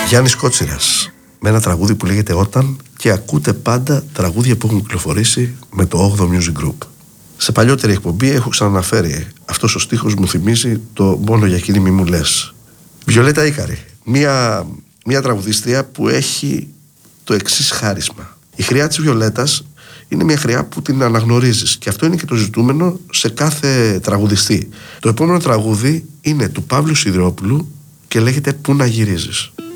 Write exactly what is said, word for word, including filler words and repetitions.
Γιάννης Κότσιρας, με ένα τραγούδι που λέγεται «Όταν», και ακούτε πάντα τραγούδια που έχουν κυκλοφορήσει με το όγδοο Music Group. Σε παλιότερη εκπομπή έχω ξαναναφέρει, αυτός ο στίχος μου θυμίζει το «Μόνο για εκείνη μη μου λες». Βιολέτα Ίκαρη, μια, μια τραγουδίστρια που έχει το εξής χάρισμα. Η χρειά της Βιολέτας είναι μια χρειά που την αναγνωρίζεις, και αυτό είναι και το ζητούμενο σε κάθε τραγουδιστή. Το επόμενο τραγούδι είναι του Παύλου Σιδηρόπουλου και λέγεται «Πού να γυρίζεις».